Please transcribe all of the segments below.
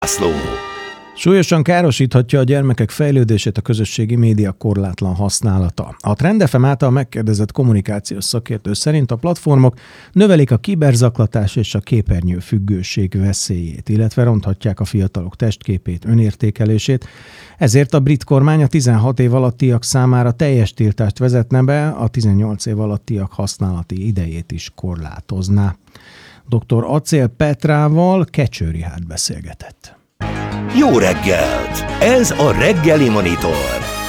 László. Súlyosan károsíthatja a gyermekek fejlődését a közösségi média korlátlan használata. A Trend FM által megkérdezett kommunikációs szakértő szerint a platformok növelik a kiberzaklatás és a képernyő függőség veszélyét, illetve ronthatják a fiatalok testképét, önértékelését. Ezért a brit kormány a 16 év alattiak számára teljes tiltást vezetne be, a 18 év alattiak használati idejét is korlátozná. Dr. Acél Petrával Kecső Rihárd beszélgetett. Jó reggelt! Ez a Reggeli Monitor.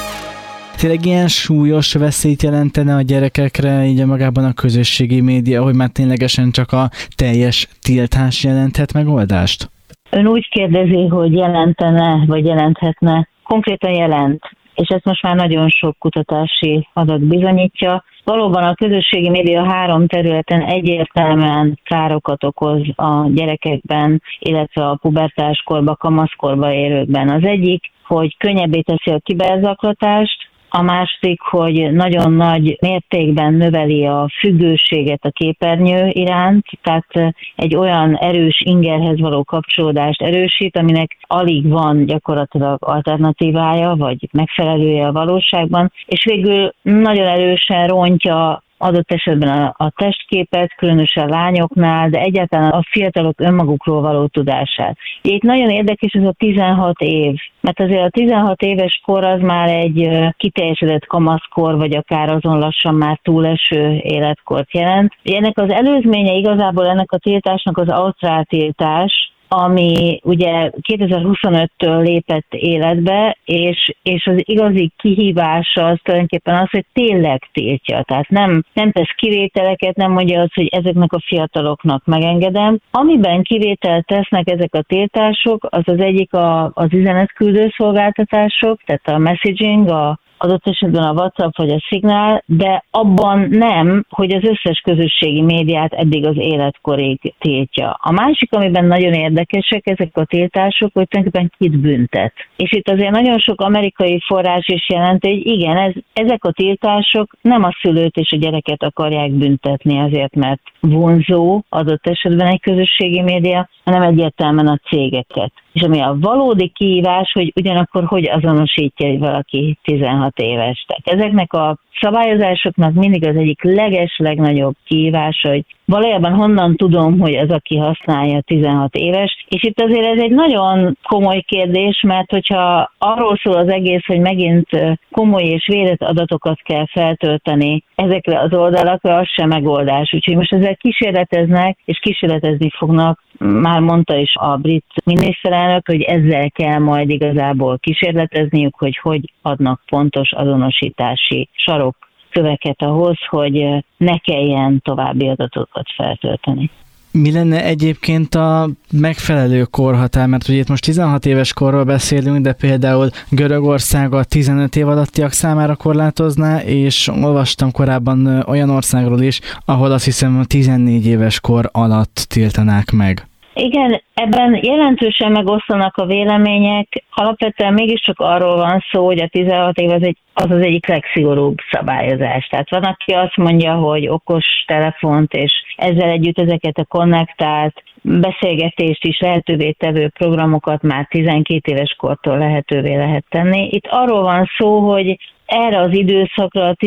Tényleg ilyen súlyos veszélyt jelentene a gyerekekre így magában a közösségi média, hogy már ténylegesen csak a teljes tiltás jelenthet megoldást? Ön úgy kérdezi, hogy jelentene, vagy jelenthetne. Konkrétan jelent, és ezt most már nagyon sok kutatási adat bizonyítja. Valóban a közösségi média 3 területen egyértelműen károkat okoz a gyerekekben, illetve a pubertáskorba, kamaszkorba érőkben. Az egyik, hogy könnyebbé teszi a kiberzaklatást, a másik, hogy nagyon nagy mértékben növeli a függőséget a képernyő iránt, tehát egy olyan erős ingerhez való kapcsolódást erősít, aminek alig van gyakorlatilag alternatívája, vagy megfelelője a valóságban, és végül nagyon erősen rontja adott esetben a testképet, különösen lányoknál, de egyáltalán a fiatalok önmagukról való tudását. Itt nagyon érdekes ez a 16 év, mert azért a 16 éves kor az már egy kiteljesedett kamaszkor, vagy akár azon lassan már túleső életkort jelent. Ennek az előzménye igazából ennek a tiltásnak az ausztrál tiltás, ami ugye 2025-től lépett életbe, és az igazi kihívása az tulajdonképpen az, hogy tényleg tiltja. Tehát nem tesz kivételeket, nem mondja azt, hogy ezeknek a fiataloknak megengedem. Amiben kivételt tesznek ezek a tiltások, az egyik az üzenetküldő szolgáltatások, tehát a messaging, adott esetben a WhatsApp vagy a Signal, de abban nem, hogy az összes közösségi médiát eddig az életkorig tiltja. A másik, amiben nagyon érdekesek ezek a tiltások, hogy tulajdonképpen kit büntet. És itt azért nagyon sok amerikai forrás is jelenti, hogy igen, ezek a tiltások nem a szülőt és a gyereket akarják büntetni azért, mert vonzó adott esetben egy közösségi média, hanem egyértelműen a cégeket. És ami a valódi kihívás, hogy ugyanakkor hogy azonosítja, hogy valaki 16 éves. Tehát ezeknek a szabályozásoknak mindig az egyik legnagyobb kihívás, hogy valójában honnan tudom, hogy az, aki használja 16 éves. És itt azért ez egy nagyon komoly kérdés, mert hogyha arról szól az egész, hogy megint komoly és védett adatokat kell feltölteni ezekre az oldalakra, az sem megoldás. Úgyhogy most ezzel kísérleteznek, és kísérletezni fognak. Már mondta is a brit miniszterelnök, hogy ezzel kell majd igazából kísérletezniük, hogy adnak pontos azonosítási sarokköveket ahhoz, hogy ne kelljen további adatokat feltölteni. Mi lenne egyébként a megfelelő korhatár? Mert ugye itt most 16 éves korról beszélünk, de például Görögország a 15 év alattiak számára korlátozná, és olvastam korábban olyan országról is, ahol azt hiszem 14 éves kor alatt tiltanák meg. Igen, ebben jelentősen megosztanak a vélemények. Alapvetően mégiscsak arról van szó, hogy a 16 év az egyik legszigorúbb szabályozás. Tehát van, aki azt mondja, hogy okos telefont, és ezzel együtt ezeket a konnektált beszélgetést is lehetővé tevő programokat már 12 éves kortól lehetővé lehet tenni. Itt arról van szó, hogy erre az időszakra, a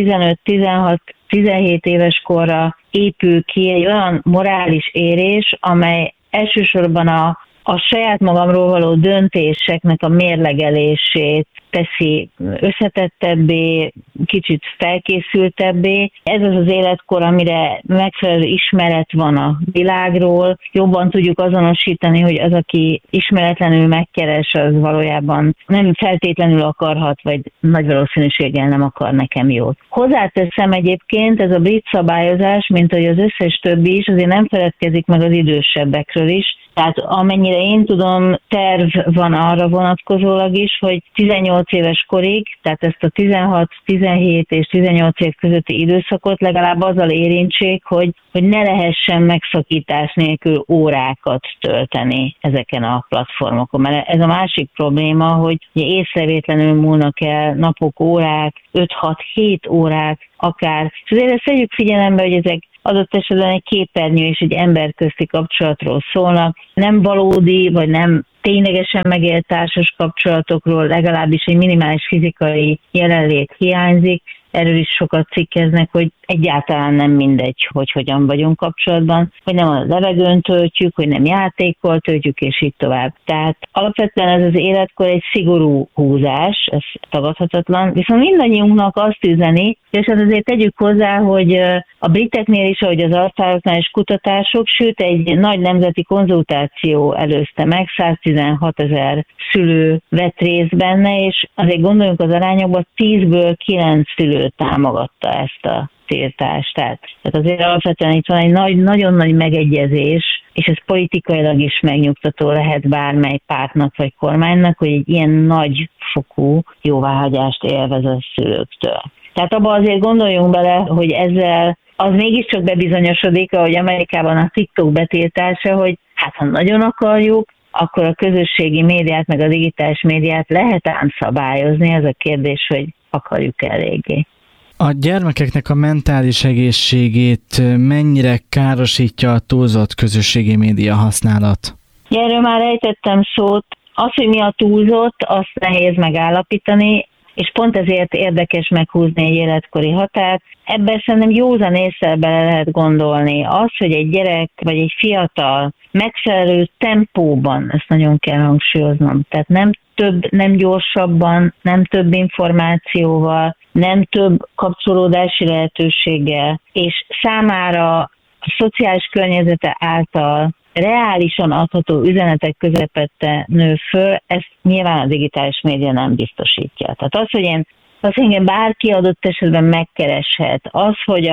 15-16-17 éves korra épül ki egy olyan morális érés, amely elsősorban a saját magamról való döntéseknek a mérlegelését teszi összetettebbé, kicsit felkészültebbé. Ez az életkor, amire megfelelő ismeret van a világról. Jobban tudjuk azonosítani, hogy az, aki ismeretlenül megkeres, az valójában nem feltétlenül akarhat, vagy nagy valószínűséggel nem akar nekem jót. Hozzáteszem egyébként, ez a brit szabályozás, mint ahogy az összes többi is, azért nem feledkezik meg az idősebbekről is. Tehát amennyire én tudom, terv van arra vonatkozólag is, hogy 18 éves korig, tehát ezt a 16, 17 és 18 év közötti időszakot legalább azzal érintsék, hogy ne lehessen megszakítás nélkül órákat tölteni ezeken a platformokon. Mert ez a másik probléma, hogy észrevétlenül múlnak el napok, órák, 5-6-7 órák akár. És azért ezt vegyük figyelembe, hogy ezek adott esetben egy képernyő és egy ember közti kapcsolatról szólnak, nem valódi, vagy nem ténylegesen megélt társas kapcsolatokról legalábbis egy minimális fizikai jelenlét hiányzik. Erről is sokat cikkeznek, hogy egyáltalán nem mindegy, hogy hogyan vagyunk kapcsolatban, hogy nem a levegőn töltjük, hogy nem játékkal töltjük, és így tovább. Tehát alapvetően ez az életkor egy szigorú húzás, ez tagadhatatlan, viszont mindannyiunknak azt üzeni, és hát azért tegyük hozzá, hogy a briteknél is, ahogy az országoknál is kutatások, sőt egy nagy nemzeti konzultáció előzte meg, 116 000 szülő vett részt benne, és azért gondoljunk az arányokban, 10-ből 9 szülő támogatta ezt a tiltást. Tehát azért alapvetően itt van egy nagyon nagy megegyezés, és ez politikailag is megnyugtató lehet bármely pártnak vagy kormánynak, hogy egy ilyen nagy fokú jóváhagyást élvez a szülőktől. Tehát abban azért gondoljunk bele, hogy ezzel az mégiscsak bebizonyosodik, ahogy Amerikában a TikTok betiltása, hogy hát ha nagyon akarjuk, akkor a közösségi médiát, meg a digitális médiát lehet ám szabályozni, ez a kérdés, hogy akarjuk eléggé. A gyermekeknek a mentális egészségét mennyire károsítja a túlzott közösségi média használat? Erről már ejtettem szót. Az, hogy mi a túlzott, azt nehéz megállapítani, és pont ezért érdekes meghúzni egy életkori határt. Ebben szerintem józan észre bele lehet gondolni. Az, hogy egy gyerek vagy egy fiatal megfelelő tempóban, ezt nagyon kell hangsúlyoznom, tehát nem több, nem gyorsabban, nem több információval, nem több kapcsolódási lehetőséggel, és számára a szociális környezete által reálisan adható üzenetek közepette nő föl, ezt nyilván a digitális média nem biztosítja. Tehát az, hogy engem bárki adott esetben megkereshet, az, hogy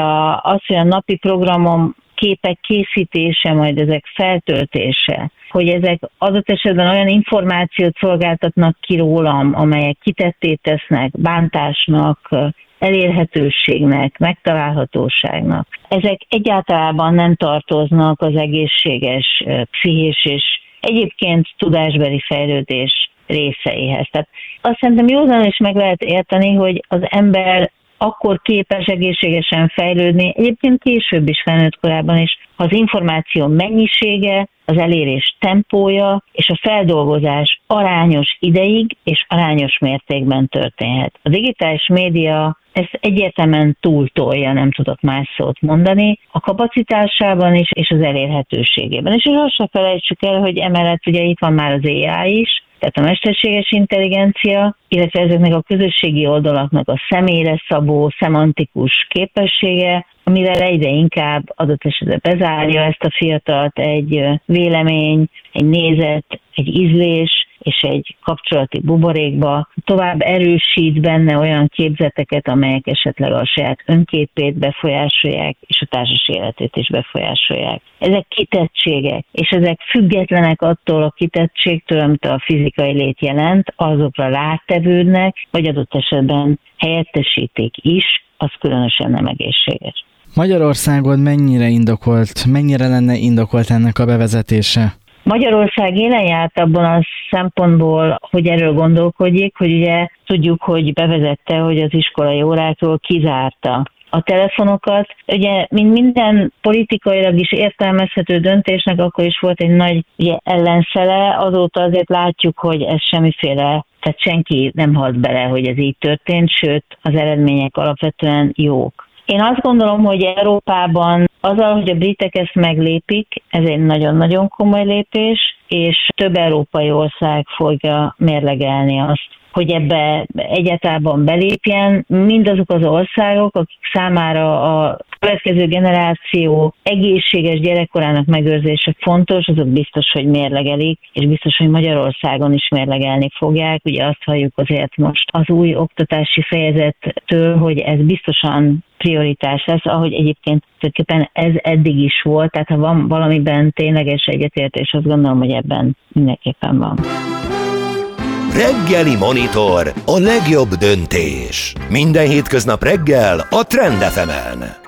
a napi programom képek készítése, majd ezek feltöltése, hogy ezek adott esetben olyan információt szolgáltatnak ki rólam, amelyek kitetté tesznek bántásnak, elérhetőségnek, megtalálhatóságnak. Ezek egyáltalán nem tartoznak az egészséges pszichés és egyébként tudásbeli fejlődés részeihez. Tehát azt szerintem józan is meg lehet érteni, hogy az ember akkor képes egészségesen fejlődni, egyébként később is, felnőtt korában is, ha az információ mennyisége, az elérés tempója és a feldolgozás arányos ideig és arányos mértékben történhet. A digitális média ezt egyértelműen túltolja, nem tudok más szót mondani, a kapacitásában is és az elérhetőségében. És azt se felejtsük el, hogy emellett ugye itt van már az AI is, tehát a mesterséges intelligencia, illetve ezeknek a közösségi oldalaknak a személyre szabó, szemantikus képessége, amivel egyre inkább adott esetben bezárja ezt a fiatalt egy vélemény, egy nézet, egy ízlés és egy kapcsolati buborékba, tovább erősít benne olyan képzeteket, amelyek esetleg a saját önképét befolyásolják, és a társas életét is befolyásolják. Ezek kitettségek, és ezek függetlenek attól a kitettségtől, amit a fizikai lét jelent, azokra rátevődnek, vagy adott esetben helyettesítik is, az különösen nem egészséges. Magyarországon mennyire lenne indokolt ennek a bevezetése? Magyarország élen járt abban a szempontból, hogy erről gondolkodjék, hogy ugye tudjuk, hogy bevezette, hogy az iskolai órákról kizárta a telefonokat. Ugye, mint minden politikailag is értelmezhető döntésnek, akkor is volt egy nagy ellenszele, azóta azért látjuk, hogy ez semmiféle, tehát senki nem halt bele, hogy ez így történt, sőt, az eredmények alapvetően jók. Én azt gondolom, hogy Európában azzal, hogy a britek ezt meglépik, ez egy nagyon-nagyon komoly lépés, és több európai ország fogja mérlegelni azt, hogy ebbe egyáltalán belépjen. Mindazok az országok, akik számára a következő generáció egészséges gyerekkorának megőrzése fontos, azok biztos, hogy mérlegelik, és biztos, hogy Magyarországon is mérlegelni fogják. Ugye azt halljuk azért most az új oktatási fejezettől, hogy ez biztosan prioritás lesz, ahogy egyébként tulajdonképpen ez eddig is volt, tehát ha van valamiben tényleges egyetértés, azt gondolom, hogy ebben mindenképpen van. Reggeli Monitor, a legjobb döntés. Minden hétköznap reggel a Trend FM-en.